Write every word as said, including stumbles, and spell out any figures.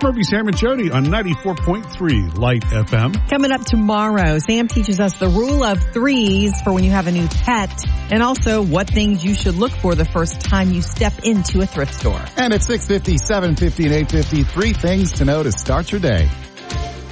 Murphy, Sam, and Jody on ninety-four point three Light F M. Coming up tomorrow, Sam teaches us the rule of threes for when you have a new pet, and also what things you should look for the first time you step into a thrift store. And at six fifty, seven fifty, and eight fifty, three things to know to start your day.